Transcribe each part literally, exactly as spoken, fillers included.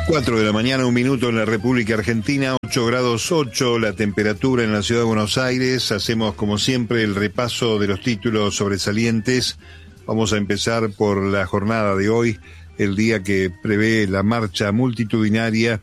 cuatro de la mañana, un minuto en la República Argentina, ocho grados ocho la temperatura en la ciudad de Buenos Aires. Hacemos como siempre el repaso de los títulos sobresalientes. Vamos a empezar por la jornada de hoy, el día que prevé la marcha multitudinaria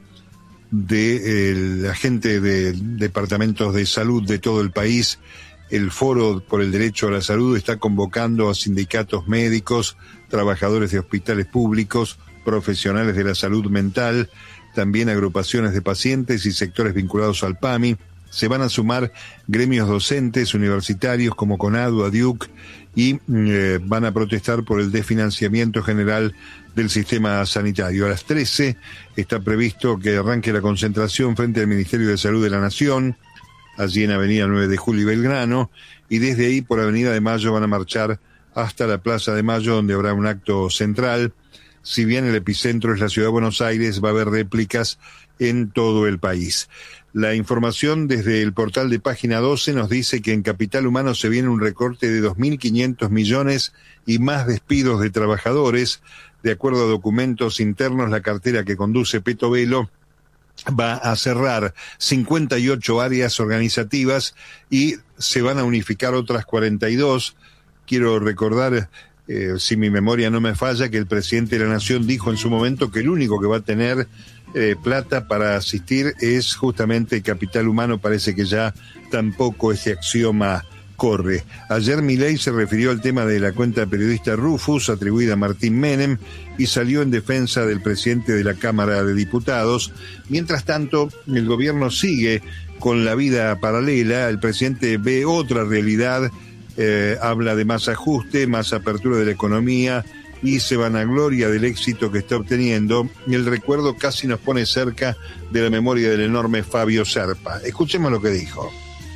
de eh, la gente de departamentos de salud de todo el país. El Foro por el Derecho a la Salud está convocando a sindicatos médicos, trabajadores de hospitales públicos, profesionales de la salud mental, también agrupaciones de pacientes y sectores vinculados al P A M I. Se van a sumar gremios docentes universitarios como CONADU, ADIUC, y eh, van a protestar por el desfinanciamiento general del sistema sanitario. A las trece está previsto que arranque la concentración frente al Ministerio de Salud de la Nación, allí en Avenida nueve de Julio y Belgrano, y desde ahí por Avenida de Mayo van a marchar hasta la Plaza de Mayo, donde habrá un acto central. Si bien el epicentro es la ciudad de Buenos Aires, va a haber réplicas en todo el país. La información desde el portal de Página doce nos dice que en Capital Humano se viene un recorte de dos mil quinientos millones y más despidos de trabajadores. De acuerdo a documentos internos, la cartera que conduce Petovelo va a cerrar cincuenta y ocho áreas organizativas y se van a unificar otras cuarenta y dos. Quiero recordar, eh, si mi memoria no me falla, que el presidente de la Nación dijo en su momento que el único que va a tener eh, plata para asistir es justamente Capital Humano. Parece que ya tampoco ese axioma corre. Ayer Milei se refirió al tema de la cuenta periodista Rufus, atribuida a Martín Menem, y salió en defensa del presidente de la Cámara de Diputados. Mientras tanto, el gobierno sigue con la vida paralela. El presidente ve otra realidad, eh, habla de más ajuste, más apertura de la economía y se vanagloria del éxito que está obteniendo. Y el recuerdo casi nos pone cerca de la memoria del enorme Fabio Serpa. Escuchemos lo que dijo.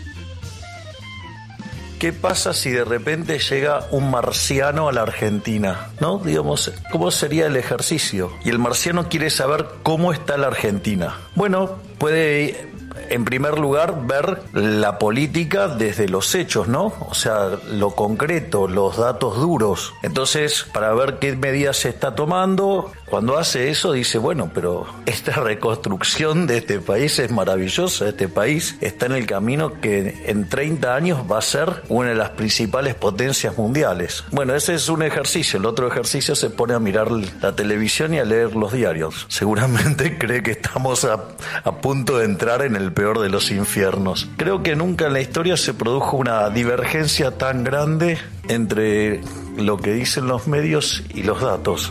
¿Qué pasa si de repente llega un marciano a la Argentina? ¿No? Digamos, ¿cómo sería el ejercicio? Y el marciano quiere saber cómo está la Argentina. Bueno, puede, en primer lugar, ver la política desde los hechos, ¿no? O sea, lo concreto, los datos duros. Entonces, para ver qué medidas se está tomando, cuando hace eso dice, bueno, pero esta reconstrucción de este país es maravillosa. Este país está en el camino que en treinta años va a ser una de las principales potencias mundiales. Bueno, ese es un ejercicio. El otro ejercicio se pone a mirar la televisión y a leer los diarios. Seguramente cree que estamos a, a punto de entrar en el peor de los infiernos. Creo que nunca en la historia se produjo una divergencia tan grande entre lo que dicen los medios y los datos.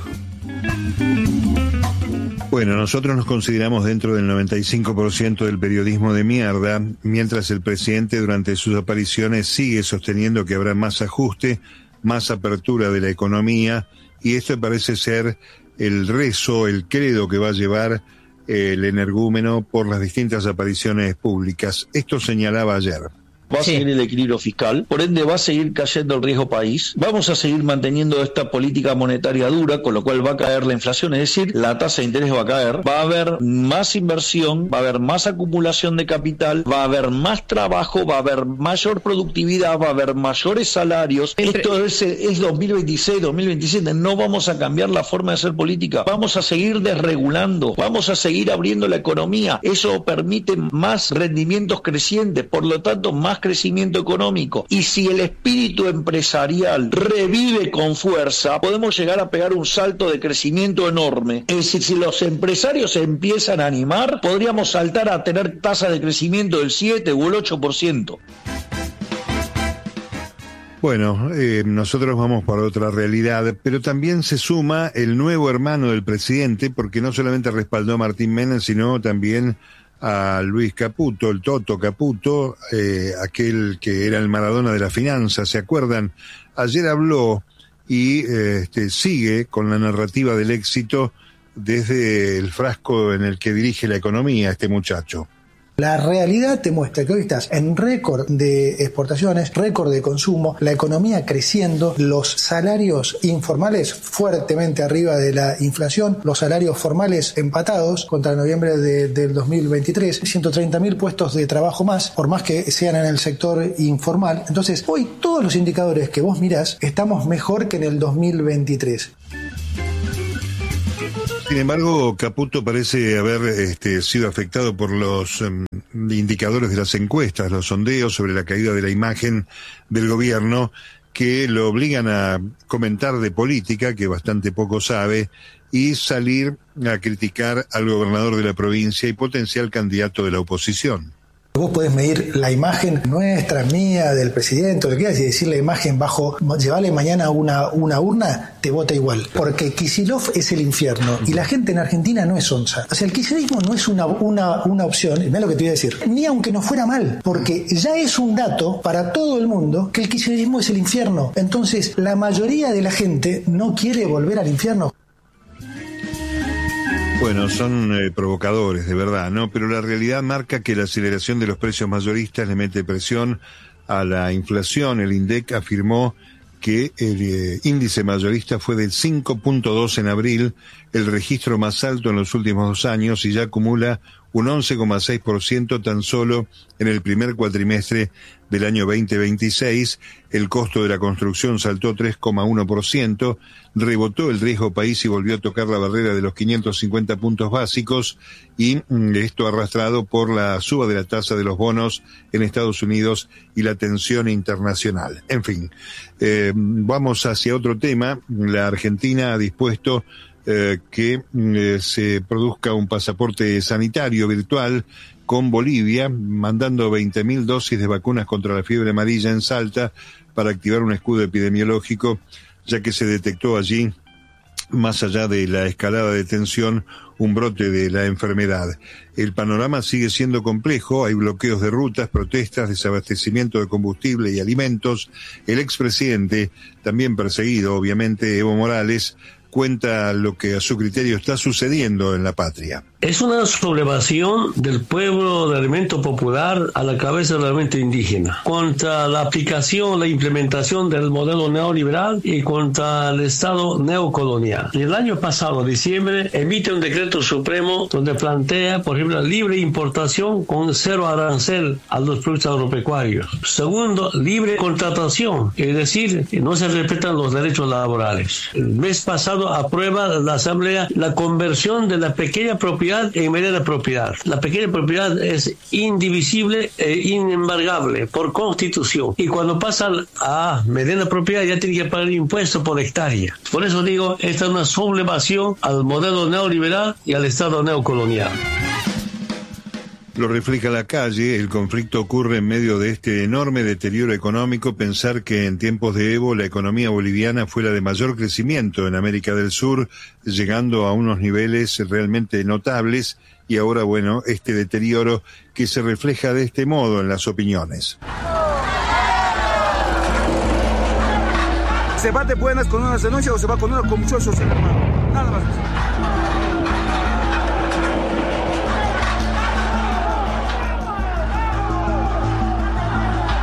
Bueno, nosotros nos consideramos dentro del noventa y cinco por ciento del periodismo de mierda, mientras el presidente durante sus apariciones sigue sosteniendo que habrá más ajuste, más apertura de la economía, y esto parece ser el rezo, el credo que va a llevar el energúmeno por las distintas apariciones públicas. Esto señalaba ayer. Va a sí. seguir el equilibrio fiscal, por ende va a seguir cayendo el riesgo país, vamos a seguir manteniendo esta política monetaria dura, con lo cual va a caer la inflación, es decir, la tasa de interés va a caer, va a haber más inversión, va a haber más acumulación de capital, va a haber más trabajo, va a haber mayor productividad, va a haber mayores salarios. Entre... Esto es, es dos mil veintiséis, dos mil veintisiete, no vamos a cambiar la forma de hacer política, vamos a seguir desregulando, vamos a seguir abriendo la economía, eso permite más rendimientos crecientes, por lo tanto más crecimiento económico, y si el espíritu empresarial revive con fuerza, podemos llegar a pegar un salto de crecimiento enorme. Es decir, si los empresarios se empiezan a animar, podríamos saltar a tener tasas de crecimiento del siete o el ocho por ciento. Bueno, eh, nosotros vamos para otra realidad, pero también se suma el nuevo hermano del presidente, porque no solamente respaldó a Martín Menem, sino también a Luis Caputo, el Toto Caputo, eh, aquel que era el Maradona de la finanza, ¿se acuerdan? Ayer habló y eh, este, sigue con la narrativa del éxito desde el frasco en el que dirige la economía este muchacho. La realidad te muestra que hoy estás en récord de exportaciones, récord de consumo, la economía creciendo, los salarios informales fuertemente arriba de la inflación, los salarios formales empatados contra noviembre de, del dos mil veintitrés, ciento treinta mil puestos de trabajo más, por más que sean en el sector informal. Entonces, hoy todos los indicadores que vos mirás estamos mejor que en el dos mil veintitrés. Sin embargo, Caputo parece haber este, sido afectado por los um, indicadores de las encuestas, los sondeos sobre la caída de la imagen del gobierno, que lo obligan a comentar de política, que bastante poco sabe, y salir a criticar al gobernador de la provincia y potencial candidato de la oposición. Vos podés medir la imagen nuestra, mía, del presidente, o lo que quieras, y decir la imagen bajo, llevarle mañana una, una urna, te vota igual. Porque Kicillof es el infierno, y la gente en Argentina no es onza. O sea, el kirchnerismo no es una, una, una opción, mirá lo que te voy a decir, ni aunque no fuera mal, porque ya es un dato para todo el mundo que el kirchnerismo es el infierno. Entonces, la mayoría de la gente no quiere volver al infierno. Bueno, son eh, provocadores, de verdad, ¿no? Pero la realidad marca que la aceleración de los precios mayoristas le mete presión a la inflación. El INDEC afirmó que el eh, índice mayorista fue del cinco punto dos en abril, el registro más alto en los últimos dos años, y ya acumula un once coma seis por ciento tan solo en el primer cuatrimestre del año veinte veintiséis. El costo de la construcción saltó tres coma uno por ciento, rebotó el riesgo país y volvió a tocar la barrera de los quinientos cincuenta puntos básicos, y mm, esto arrastrado por la suba de la tasa de los bonos en Estados Unidos y la tensión internacional. En fin, eh, vamos hacia otro tema. La Argentina ha dispuesto Eh, que eh, se produzca un pasaporte sanitario virtual con Bolivia, mandando veinte mil dosis de vacunas contra la fiebre amarilla en Salta para activar un escudo epidemiológico, ya que se detectó allí, más allá de la escalada de tensión, un brote de la enfermedad. El panorama sigue siendo complejo, hay bloqueos de rutas, protestas, desabastecimiento de combustible y alimentos. El expresidente, también perseguido, obviamente, Evo Morales, cuenta lo que a su criterio está sucediendo en la patria. Es una sublevación del pueblo del elemento popular a la cabeza del elemento indígena, contra la aplicación, la implementación del modelo neoliberal y contra el Estado neocolonial. Y el año pasado, diciembre, emite un decreto supremo donde plantea, por ejemplo, la libre importación con cero arancel a los productos agropecuarios. Segundo, libre contratación, es decir, que no se respetan los derechos laborales. El mes pasado aprueba la Asamblea la conversión de la pequeña propiedad en mediana propiedad. La pequeña propiedad es indivisible e inembargable por constitución, y cuando pasa a mediana propiedad ya tiene que pagar impuestos por hectárea. Por eso digo, esta es una sublevación al modelo neoliberal y al Estado neocolonial. Lo refleja la calle, el conflicto ocurre en medio de este enorme deterioro económico. Pensar que en tiempos de Evo la economía boliviana fue la de mayor crecimiento en América del Sur, llegando a unos niveles realmente notables, y ahora, bueno, este deterioro que se refleja de este modo en las opiniones. Se va de buenas con una denuncia o se va con una con muchos, hermano. Nada más.